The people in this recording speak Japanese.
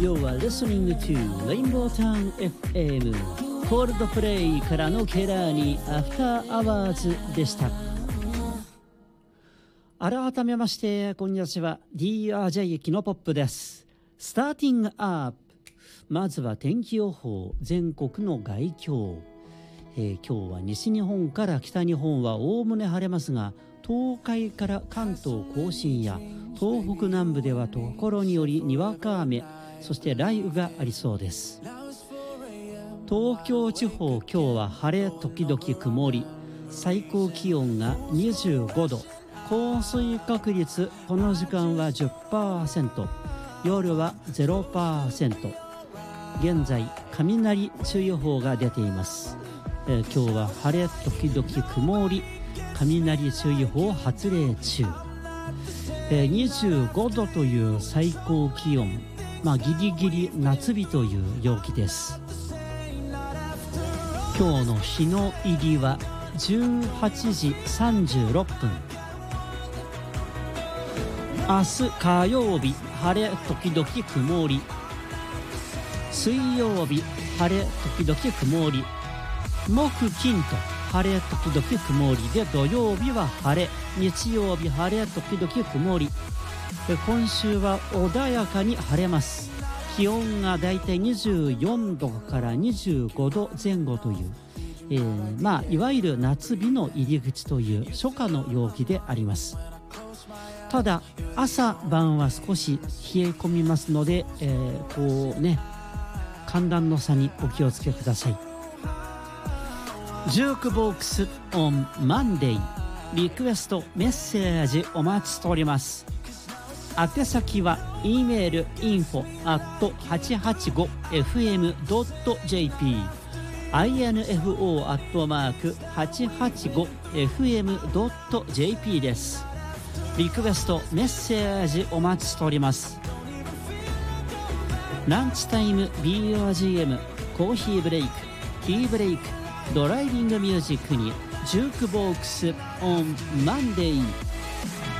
You are listening to Rainbow Town FM コールドプレイからのケラーにアフターアワーズでした。改めましてこんにちは、 DRJ キノポップです。スターティングアップ、まずは天気予報、全国の概況。今日は西日本から北日本はおおむね晴れますが、東海から関東甲信や東北南部ではところによりにわか雨、そして雷雨がありそうです。東京地方、今日は晴れ時々曇り、最高気温が25度、降水確率この時間は 10%、 夜は 0%。 現在雷注意報が出ています。今日は晴れ時々曇り、雷注意報発令中。25度という最高気温、ギリギリ夏日という陽気です。今日の日の入りは18時36分。明日火曜日、晴れ時々曇り、水曜日晴れ時々曇り、木金と晴れ時々曇りで、土曜日は晴れ、日曜日晴れ時々曇り。今週は穏やかに晴れます。気温がだいたい24度から25度前後という、いわゆる夏日の入り口という初夏の陽気であります。ただ朝晩は少し冷え込みますので、寒暖の差にお気をつけください。ジュークボックス on Monday、 リクエストメッセージお待ちしております。宛先は E メール info@885fm.jp、 info@885fm.jp です。リクエストメッセージお待ちしております。ランチタイム BOGM、 コーヒーブレイク、ティーブレイク、ドライビングミュージックにジュークボックス on Monday。